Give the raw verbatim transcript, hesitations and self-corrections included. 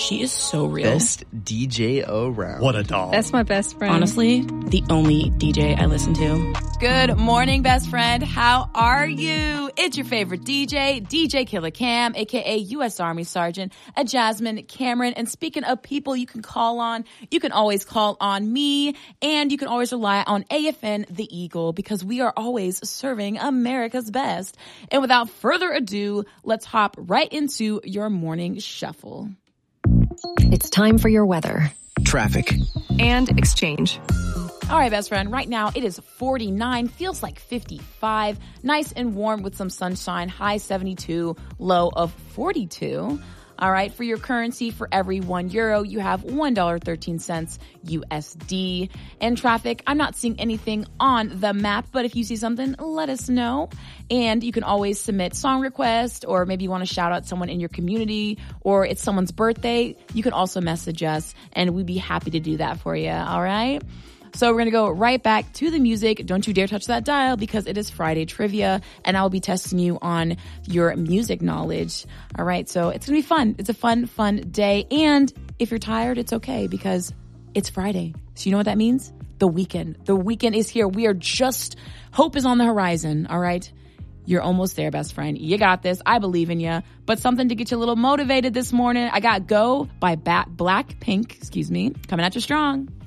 She is so real. Best D J around. What a doll. That's my best friend. Honestly, the only D J I listen to. Good morning, best friend. How are you? It's your favorite D J, D J Killer Cam, aka U S Army Sergeant, a Jasmine Cameron. And speaking of people you can call on, you can always call on me, and you can always rely on A F N The Eagle, because we are always serving America's best. And without further ado, let's hop right into your morning shuffle. It's time for your weather, Traffic. And exchange. All right, best friend. Right now it is forty-nine, feels like fifty-five. Nice and warm with some sunshine. High seventy-two, low of forty-two. All right, for your currency, for every one euro, you have one dollar and thirteen cents U S D. And traffic, I'm not seeing anything on the map, but if you see something, let us know. And you can always submit song requests, or maybe you want to shout out someone in your community, or it's someone's birthday. You can also message us, and we'd be happy to do that for you. All right? So we're going to go right back to the music. Don't you dare touch that dial, because it is Friday Trivia, and I'll be testing you on your music knowledge. All right, so it's going to be fun. It's a fun, fun day. And if you're tired, it's okay, because it's Friday. So you know what that means? The weekend. The weekend is here. We are just, hope is on the horizon, all right? You're almost there, best friend. You got this. I believe in you. But something to get you a little motivated this morning. I got Go by Bat Blackpink, excuse me, coming at you strong.